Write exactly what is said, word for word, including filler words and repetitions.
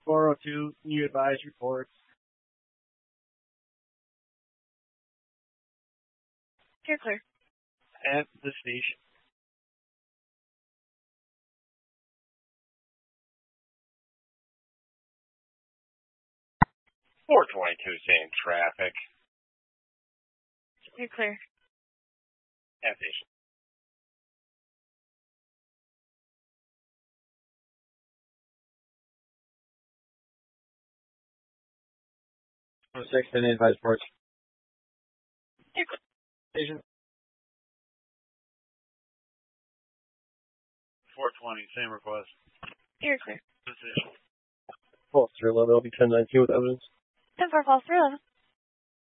four oh two, you advise reports. You're clear. At the station. four twenty-two, same traffic. You're clear. At station. one oh six, and advise reports. You're clear. Station. four twenty, same request. You're clear. Position. False three eleven, I'll be ten nineteen with evidence. ten four false three eleven.